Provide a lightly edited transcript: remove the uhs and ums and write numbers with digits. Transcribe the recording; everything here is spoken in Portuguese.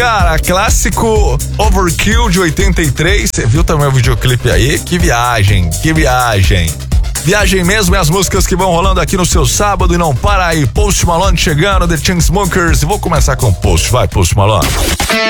cara, clássico Overkill de 83. Você viu também o videoclipe aí? Que viagem, que viagem. Viagem mesmo, é as músicas que vão rolando aqui no seu sábado e não para aí. Post Malone chegando, The Chainsmokers. Vou começar com o Post, vai Post Malone.